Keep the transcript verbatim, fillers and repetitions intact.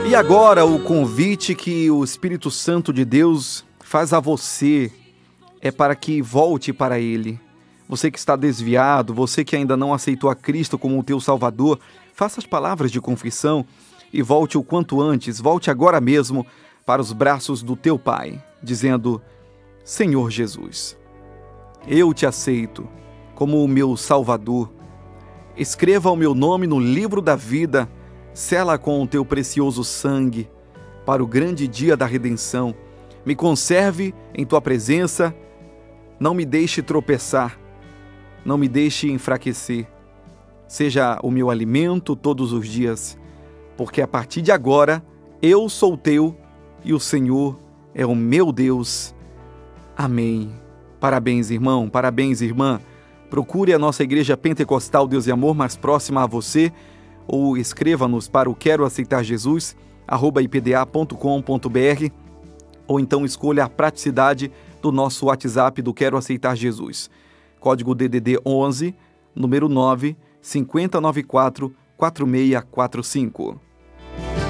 E agora o convite que o Espírito Santo de Deus faz a você é para que volte para Ele. Você que está desviado, você que ainda não aceitou a Cristo como o teu Salvador, faça as palavras de confissão e volte o quanto antes, volte agora mesmo para os braços do teu Pai, dizendo: Senhor Jesus, eu te aceito como o meu Salvador. Escreva o meu nome no livro da vida, sela com o teu precioso sangue, para o grande dia da redenção. Me conserve em tua presença, não me deixe tropeçar, não me deixe enfraquecer. Seja o meu alimento todos os dias, porque a partir de agora eu sou teu e o Senhor é o meu Deus. Amém. Parabéns, irmão, parabéns, irmã. Procure a nossa Igreja Pentecostal Deus e Amor mais próxima a você, ou escreva-nos para o quero aceitar jesus arroba i p d a ponto com ponto b r, ou então escolha a praticidade do nosso WhatsApp do Quero Aceitar Jesus. Código D D D onze, número nove, cinco zero nove quatro, quatro seis quatro cinco.